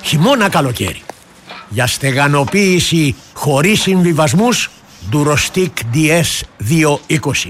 χειμώνα καλοκαίρι. Για στεγανοποίηση χωρίς συμβιβασμούς, Durostic DS 220.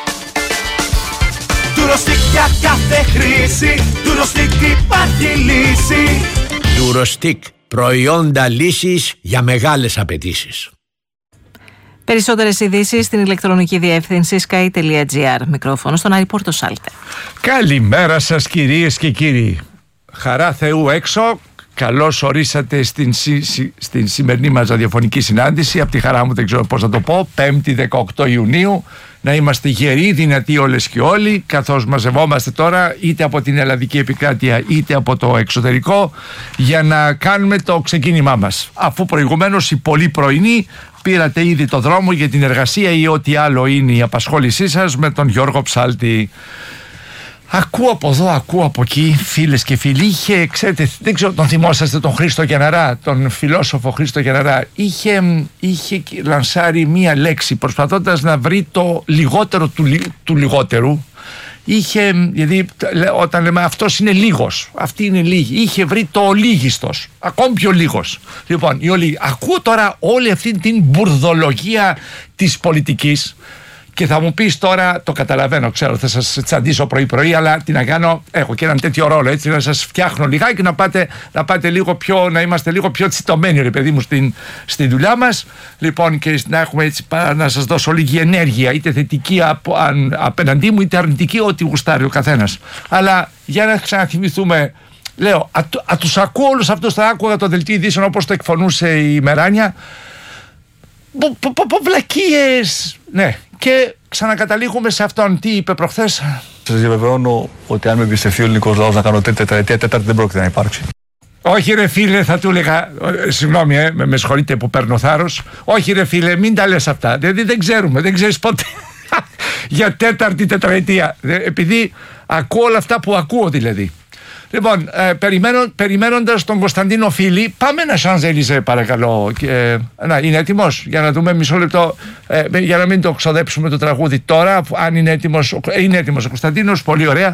Durostic για κάθε χρήση, Durostic υπάρχει λύση. Durostic, προϊόντα λύσης για μεγάλες απαιτήσεις. Περισσότερες ειδήσεις στην ηλεκτρονική διεύθυνση sky.gr. Μικρόφωνο στον Άρη Πορτοσάλτε. Καλημέρα σας κυρίες και κύριοι. Χαρά Θεού έξω. Καλώς ορίσατε στην σημερινή μας ραδιοφωνική συνάντηση. Από τη χαρά μου δεν ξέρω πώς να το πω. 5η 18 Ιουνίου. Να είμαστε γεροί, δυνατοί όλες και όλοι, καθώς μαζευόμαστε τώρα είτε από την ελλαδική επικράτεια είτε από το εξωτερικό για να κάνουμε το ξεκίνημά μας. Αφού προηγουμένως οι πολύ πρωινοί πήρατε ήδη το δρόμο για την εργασία ή ό,τι άλλο είναι η απασχόλησή σας με τον Γιώργο Ψάλτη. Ακούω από εδώ, ακούω από εκεί, φίλες και φίλοι. Ξέρετε, δεν ξέρω, τον θυμόσαστε τον Χρήστο Γιανναρά, τον φιλόσοφο Χρήστο Γιανναρά. Είχε λανσάρει μία λέξη προσπαθώντας να βρει το λιγότερο του λιγότερου. Γιατί όταν λέμε αυτός είναι λίγος, αυτή είναι λίγη, είχε βρει το ολίγιστος, ακόμη πιο λίγος. Λοιπόν, ακούω τώρα όλη αυτή την μπουρδολογία της πολιτικής. Και θα μου πεις τώρα, το καταλαβαίνω, ξέρω, θα σας τσαντήσω πρωί-πρωί, αλλά τι να κάνω, έχω και έναν τέτοιο ρόλο, έτσι, να σας φτιάχνω λιγάκι, να πάτε λίγο πιο, να είμαστε λίγο πιο τσιτωμένοι, ρε παιδί μου, στη δουλειά μας. Λοιπόν, και να έχουμε έτσι, να σας δώσω λίγη ενέργεια, είτε θετική απέναντί μου, είτε αρνητική, ό,τι γουστάρει ο καθένας. Αλλά για να ξαναθυμηθούμε, λέω, τους ακούω όλους αυτούς, θα άκουγα το δελτίο ειδήσεων όπως το εκφωνούσε η Μεράνια. Βλακίες, ναι. Και ξανακαταλήγουμε σε αυτόν. Τι είπε προχθές? Σας διαβεβαιώνω ότι αν με εμπιστευτεί ο ελληνικός λαός να κάνω τρίτη τετραετία, τέταρτη δεν πρόκειται να υπάρξει. Όχι ρε φίλε, θα του έλεγα, συγγνώμη με συγχωρείτε που παίρνω θάρρος. Όχι ρε φίλε, μην τα λες αυτά. Δηλαδή δεν ξέρουμε, δεν ξέρεις πότε για τέταρτη τετραετία. Επειδή ακούω όλα αυτά που ακούω δηλαδή. Λοιπόν, περιμένοντας τον Κωνσταντίνο Φίλη, πάμε ένα Σανζελίζε παρακαλώ. Είναι έτοιμος? Για να δούμε μισό λεπτό, για να μην το ξοδέψουμε το τραγούδι τώρα, αν είναι έτοιμος. Είναι έτοιμος ο Κωνσταντίνος, πολύ ωραία.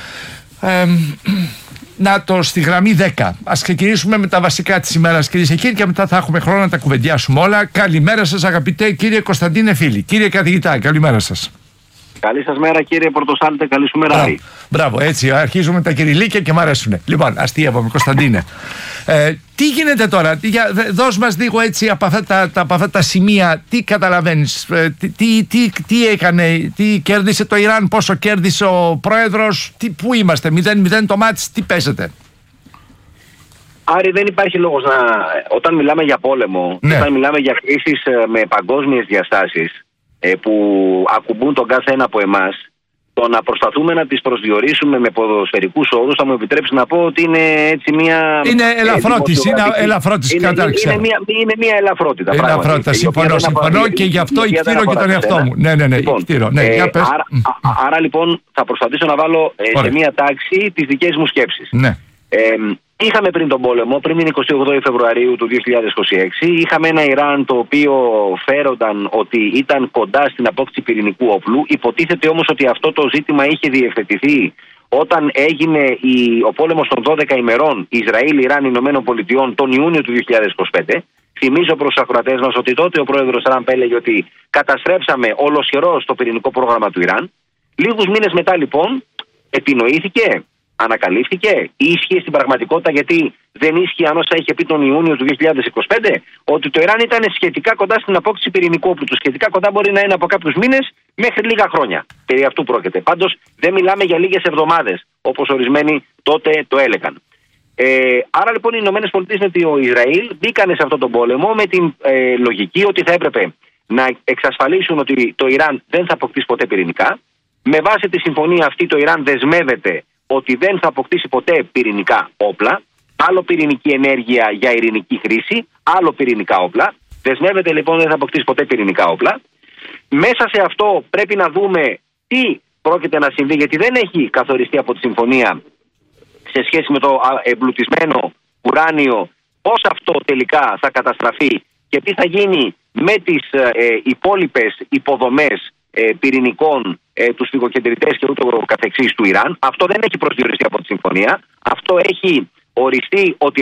Να το στη γραμμή 10. Ας ξεκινήσουμε με τα βασικά της ημέρας, κυρίες και κύριοι, και μετά θα έχουμε χρόνο να τα κουβεντιάσουμε όλα. Καλημέρα σας αγαπητέ κύριε Κωνσταντίνε Φίλη. Κύριε καθηγητά, καλημέρα σας. Καλή σας μέρα κύριε Πορτοσάλτε, καλή σου μέρα. Μπράβο, έτσι αρχίζουμε τα κυριλίκια και μ' αρέσουνε. Λοιπόν, αστείευαμε Κωνσταντίνε. Τι γίνεται τώρα, δώσ' μας λίγο έτσι από αυτά τα σημεία, τι καταλαβαίνεις, τι έκανε, τι κέρδισε το Ιράν, πόσο κέρδισε ο πρόεδρος, πού είμαστε, 0-0 το μάτς, τι παίζεται? Άρη, δεν υπάρχει λόγος όταν μιλάμε για πόλεμο, ναι, όταν μιλάμε για κρίσεις με παγκόσμιες διαστάσεις, που ακουμπούν τον κάθε ένα από εμάς, το να προσπαθούμε να τις προσδιορίσουμε με ποδοσφαιρικούς όρους, θα μου επιτρέψει να πω ότι είναι έτσι μια... Είναι ελαφρότηση, είναι μια ελαφρότητα. Ελαφρότητα, συμφωνώ και γι' αυτό εκτείρω και τον εαυτό μου. Ναι, εκτείρω. Άρα λοιπόν θα προσπαθήσω να βάλω σε μια τάξη τις δικές μου σκέψεις. Ναι. Είχαμε πριν τον πόλεμο, πριν την 28 Φεβρουαρίου του 2026, είχαμε ένα Ιράν το οποίο φέρονταν ότι ήταν κοντά στην απόκτηση πυρηνικού όπλου. Υποτίθεται όμως ότι αυτό το ζήτημα είχε διευθετηθεί όταν έγινε ο πόλεμος των 12 ημερών Ισραήλ-Ιράν Ηνωμένων Πολιτειών τον Ιούνιο του 2025. Θυμίζω προς τους ακροατές μας ότι τότε ο πρόεδρος Τραμπ έλεγε ότι καταστρέψαμε ολοσχερώς το πυρηνικό πρόγραμμα του Ιράν. Λίγους μήνες μετά λοιπόν επινοήθηκε, ανακαλύφθηκε, ίσχυε στην πραγματικότητα, γιατί δεν ίσχυε αν όσα είχε πει τον Ιούνιο του 2025, ότι το Ιράν ήταν σχετικά κοντά στην απόκτηση πυρηνικού όπλου. Σχετικά κοντά μπορεί να είναι από κάποιους μήνες μέχρι λίγα χρόνια. Περί αυτού πρόκειται. Πάντως δεν μιλάμε για λίγες εβδομάδες, όπως ορισμένοι τότε το έλεγαν. Άρα λοιπόν οι Ηνωμένες Πολιτείες με το Ισραήλ μπήκανε σε αυτόν τον πόλεμο με την λογική ότι θα έπρεπε να εξασφαλίσουν ότι το Ιράν δεν θα αποκτήσει ποτέ πυρηνικά. Με βάση τη συμφωνία αυτή το Ιράν δεσμεύεται ότι δεν θα αποκτήσει ποτέ πυρηνικά όπλα, άλλο πυρηνική ενέργεια για ειρηνική χρήση, άλλο πυρηνικά όπλα. Δεσμεύεται λοιπόν ότι δεν θα αποκτήσει ποτέ πυρηνικά όπλα. Μέσα σε αυτό πρέπει να δούμε τι πρόκειται να συμβεί, γιατί δεν έχει καθοριστεί από τη συμφωνία σε σχέση με το εμπλουτισμένο ουράνιο, πώς αυτό τελικά θα καταστραφεί και τι θα γίνει με τις υπόλοιπες υποδομές πυρηνικών, τους φυγοκεντρητές και ούτω καθεξής του Ιράν. Αυτό δεν έχει προσδιοριστεί από τη συμφωνία. Αυτό έχει οριστεί ότι